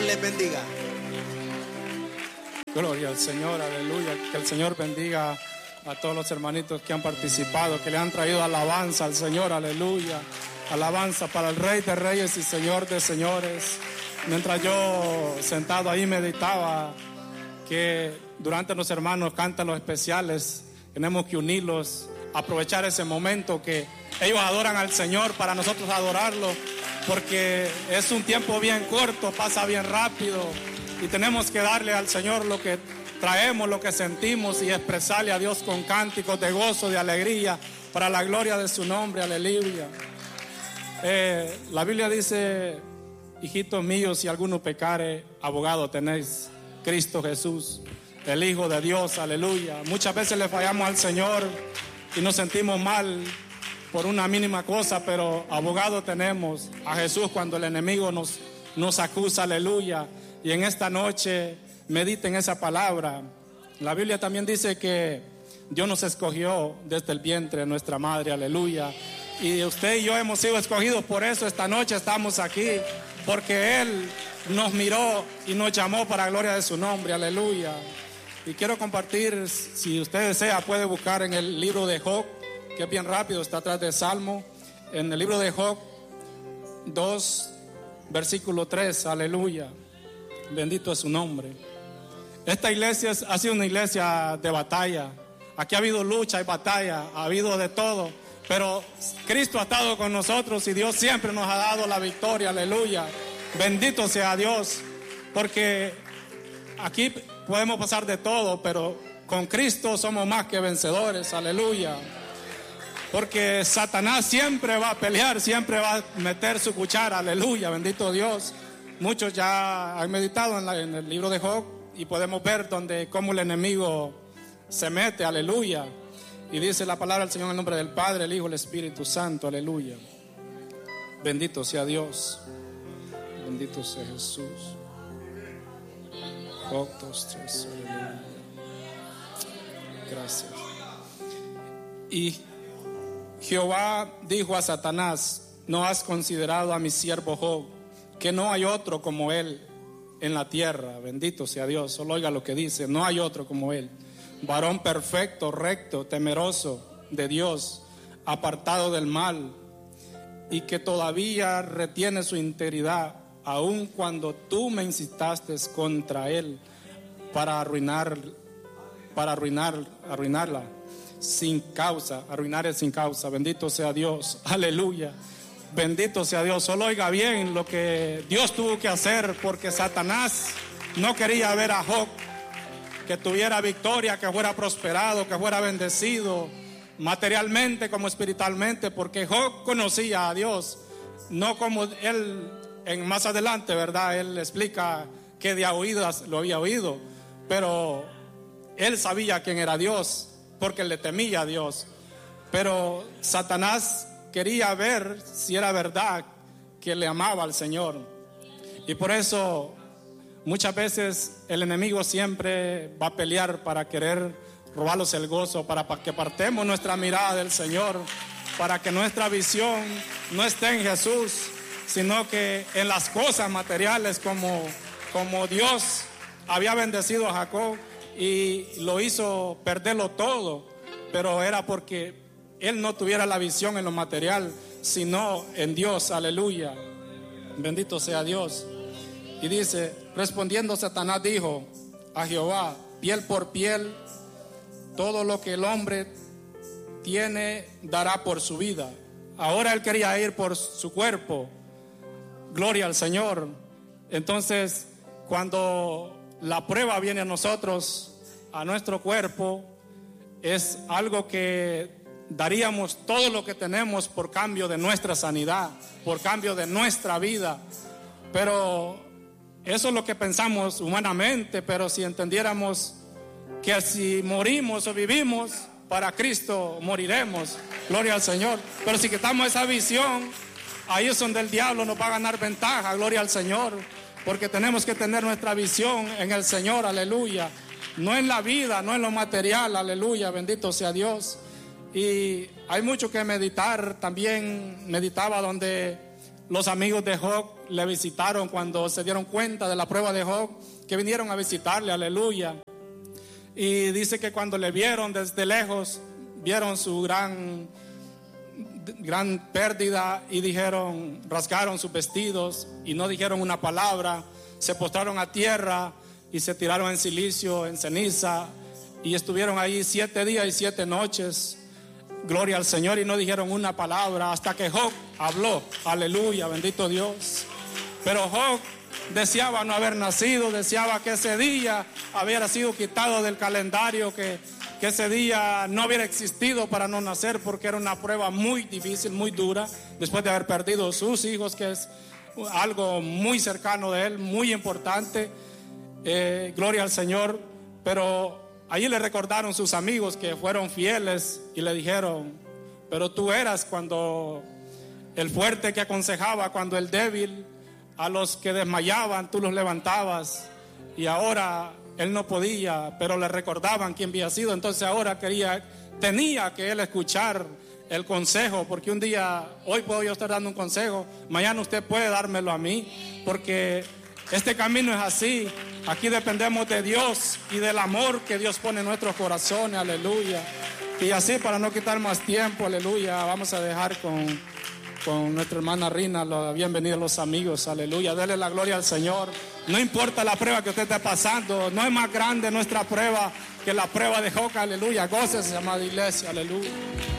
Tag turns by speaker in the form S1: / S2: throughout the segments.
S1: les bendiga.
S2: Gloria al Señor, aleluya. Que el Señor bendiga a todos los hermanitos que han participado, que le han traído alabanza al Señor, aleluya. Alabanza para el Rey de Reyes y Señor de Señores. Mientras yo sentado ahí meditaba que durante los hermanos cantan los especiales, tenemos que unirlos, aprovechar ese momento que ellos adoran al Señor para nosotros adorarlo, porque es un tiempo bien corto, pasa bien rápido y tenemos que darle al Señor lo que traemos, lo que sentimos y expresarle a Dios con cánticos de gozo, de alegría, para la gloria de su nombre, aleluya. La Biblia dice: hijitos míos, si alguno pecare, abogado tenéis, Cristo Jesús, el Hijo de Dios, aleluya. Muchas veces le fallamos al Señor y nos sentimos mal por una mínima cosa, pero abogado tenemos a Jesús cuando el enemigo nos acusa, aleluya. Y en esta noche mediten esa palabra. La Biblia también dice que Dios nos escogió desde el vientre de nuestra madre, aleluya. Y usted y yo hemos sido escogidos, por eso esta noche estamos aquí, porque Él nos miró y nos llamó para la gloria de su nombre, aleluya. Y quiero compartir, si usted desea, puede buscar en el libro de Job, que es bien rápido, está atrás de Salmo. En el libro de Job 2, versículo 3, aleluya. Bendito es su nombre. Esta iglesia ha sido una iglesia de batalla. Aquí ha habido lucha y batalla, ha habido de todo. Pero Cristo ha estado con nosotros y Dios siempre nos ha dado la victoria, aleluya. Bendito sea Dios, porque aquí podemos pasar de todo, pero con Cristo somos más que vencedores, aleluya. Porque Satanás siempre va a pelear, siempre va a meter su cuchara, aleluya, bendito Dios. Muchos ya han meditado en el libro de Job y podemos ver cómo el enemigo se mete, aleluya. Y dice la palabra del Señor en el nombre del Padre, el Hijo, el Espíritu Santo, aleluya. Bendito sea Dios, bendito sea Jesús. Job 2:3, aleluya. Gracias. Y Jehová dijo a Satanás: ¿no has considerado a mi siervo Job, que no hay otro como él en la tierra? Bendito sea Dios. Solo oiga lo que dice: no hay otro como él, varón perfecto, recto, temeroso de Dios, apartado del mal, y que todavía retiene su integridad, aun cuando tú me incitaste contra él para arruinarla sin causa, arruinar sin causa. Bendito sea Dios, aleluya. Bendito sea Dios. Solo oiga bien lo que Dios tuvo que hacer, porque Satanás no quería ver a Job que tuviera victoria, que fuera prosperado, que fuera bendecido materialmente como espiritualmente, porque Job conocía a Dios, no como él más adelante, ¿verdad? Él explica que de oídas lo había oído, pero él sabía quién era Dios, porque le temía a Dios. Pero Satanás quería ver si era verdad que le amaba al Señor, y por eso muchas veces el enemigo siempre va a pelear para querer robarnos el gozo, para que apartemos nuestra mirada del Señor, para que nuestra visión no esté en Jesús, sino que en las cosas materiales, como Dios había bendecido a Jacob y lo hizo perderlo todo, pero era porque él no tuviera la visión en lo material, sino en Dios, aleluya. Bendito sea Dios. Y dice: respondiendo Satanás dijo a Jehová: piel por piel, todo lo que el hombre tiene dará por su vida. Ahora él quería ir por su cuerpo. Gloria al Señor. Entonces, cuando la prueba viene a nosotros, a nuestro cuerpo, es algo que daríamos todo lo que tenemos por cambio de nuestra sanidad, por cambio de nuestra vida. Pero eso es lo que pensamos humanamente, pero si entendiéramos que si morimos o vivimos para Cristo, moriremos. Gloria al Señor. Pero si quitamos esa visión, ahí es donde el diablo nos va a ganar ventaja. Gloria al Señor. Porque tenemos que tener nuestra visión en el Señor, aleluya. No en la vida, no en lo material, aleluya. Bendito sea Dios. Y hay mucho que meditar. También meditaba donde los amigos de Job le visitaron cuando se dieron cuenta de la prueba de Job, que vinieron a visitarle, aleluya. Y dice que cuando le vieron desde lejos, vieron su gran pérdida y dijeron, rasgaron sus vestidos y no dijeron una palabra, se postraron a tierra y se tiraron en silicio, en ceniza, y estuvieron ahí 7 días y 7 noches, gloria al Señor, y no dijeron una palabra hasta que Job habló, aleluya, bendito Dios. Pero Job deseaba no haber nacido, deseaba que ese día hubiera sido quitado del calendario, que ese día no hubiera existido para no nacer, porque era una prueba muy difícil, muy dura, después de haber perdido sus hijos, que es algo muy cercano de él, muy importante, gloria al Señor. Pero allí le recordaron sus amigos que fueron fieles y le dijeron, pero tú eras cuando el fuerte que aconsejaba, cuando el débil, a los que desmayaban tú los levantabas, y ahora él no podía, pero le recordaban quién había sido. Entonces ahora tenía que él escuchar el consejo, porque un día, hoy puedo yo estar dando un consejo, mañana usted puede dármelo a mí, porque este camino es así. Aquí dependemos de Dios y del amor que Dios pone en nuestros corazones, aleluya. Y así, para no quitar más tiempo, aleluya, vamos a dejar con nuestra hermana Rina la bienvenida a los amigos, aleluya. Dele la gloria al Señor. No importa la prueba que usted esté pasando, no es más grande nuestra prueba que la prueba de Job, aleluya. Gócese, amada iglesia, aleluya.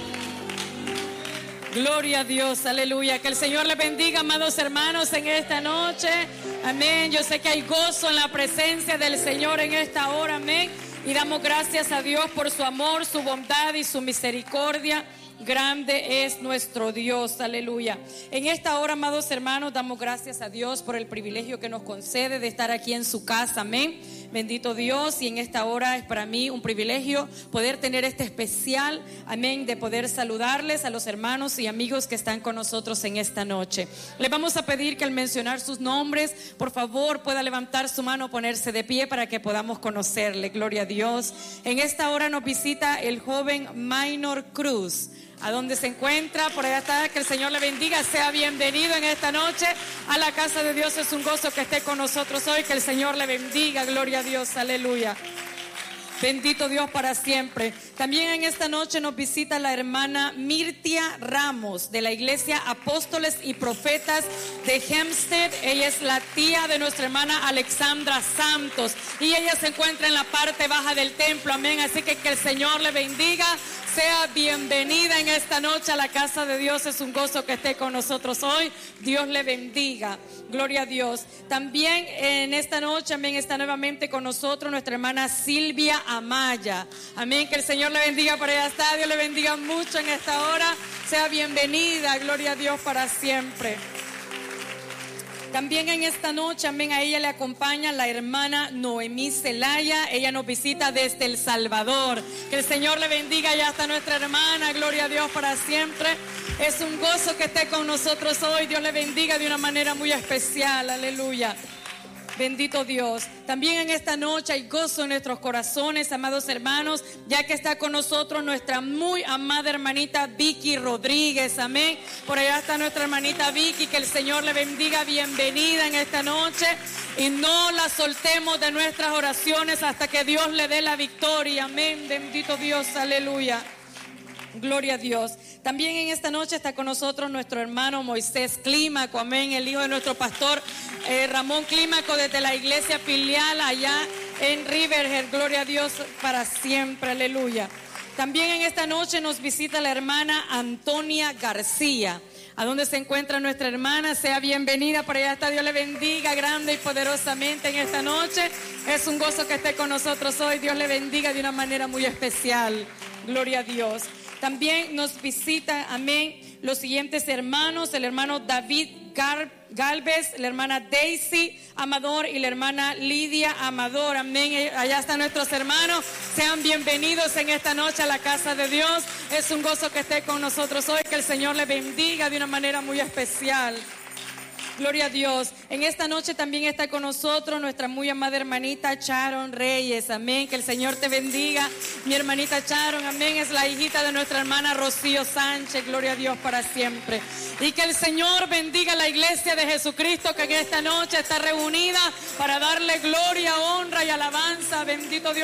S1: Gloria a Dios, aleluya. Que el Señor le bendiga, amados hermanos, en esta noche. Amén. Yo sé que hay gozo en la presencia del Señor en esta hora, amén. Y damos gracias a Dios por su amor, su bondad y su misericordia. Grande es nuestro Dios, aleluya. En esta hora, amados hermanos, damos gracias a Dios por el privilegio que nos concede de estar aquí en su casa, amén. Bendito Dios, y en esta hora es para mí un privilegio poder tener este especial, amén, de poder saludarles a los hermanos y amigos que están con nosotros en esta noche. Les vamos a pedir que al mencionar sus nombres, por favor, pueda levantar su mano, ponerse de pie para que podamos conocerle. Gloria a Dios. En esta hora nos visita el joven Minor Cruz. A donde se encuentra, por allá está, que el Señor le bendiga, sea bienvenido en esta noche a la casa de Dios. Es un gozo que esté con nosotros hoy, que el Señor le bendiga, gloria a Dios, aleluya. Bendito Dios para siempre. También en esta noche nos visita la hermana Mirtia Ramos de la iglesia Apóstoles y Profetas de Hempstead. Ella es la tía de nuestra hermana Alexandra Santos y ella se encuentra en la parte baja del templo, amén. Así que el Señor le bendiga, sea bienvenida en esta noche a la casa de Dios. Es un gozo que esté con nosotros hoy. Dios le bendiga, gloria a Dios. También en esta noche, amén, está nuevamente con nosotros nuestra hermana Silvia Amaya, amén. Que el Señor le bendiga, por allá está. Dios le bendiga mucho en esta hora. Sea bienvenida, gloria a Dios para siempre. También en esta noche, amén, a ella le acompaña la hermana Noemí Zelaya. Ella nos visita desde El Salvador. Que el Señor le bendiga, ya está nuestra hermana, gloria a Dios para siempre. Es un gozo que esté con nosotros hoy. Dios le bendiga de una manera muy especial, aleluya. Bendito Dios. También en esta noche hay gozo en nuestros corazones, amados hermanos, ya que está con nosotros nuestra muy amada hermanita Vicky Rodríguez, amén. Por allá está nuestra hermanita Vicky, que el Señor le bendiga, bienvenida en esta noche. Y no la soltemos de nuestras oraciones hasta que Dios le dé la victoria, amén. Bendito Dios, aleluya. Gloria a Dios. También en esta noche está con nosotros nuestro hermano Moisés Clímaco, amén, el hijo de nuestro pastor Ramón Clímaco, desde la iglesia filial allá en Riverhead. Gloria a Dios para siempre, aleluya. También en esta noche nos visita la hermana Antonia García. A donde se encuentra nuestra hermana, sea bienvenida, por allá está. Dios le bendiga grande y poderosamente en esta noche. Es un gozo que esté con nosotros hoy. Dios le bendiga de una manera muy especial, gloria a Dios. También nos visita, amén, los siguientes hermanos: el hermano David Galvez, la hermana Daisy Amador y la hermana Lidia Amador, amén. Allá están nuestros hermanos. Sean bienvenidos en esta noche a la casa de Dios. Es un gozo que esté con nosotros hoy. Que el Señor le bendiga de una manera muy especial. Gloria a Dios. En esta noche también está con nosotros nuestra muy amada hermanita Sharon Reyes. Amén. Que el Señor te bendiga. Mi hermanita Sharon, amén, es la hijita de nuestra hermana Rocío Sánchez. Gloria a Dios para siempre. Y que el Señor bendiga a la iglesia de Jesucristo que en esta noche está reunida para darle gloria, honra y alabanza. Bendito Dios.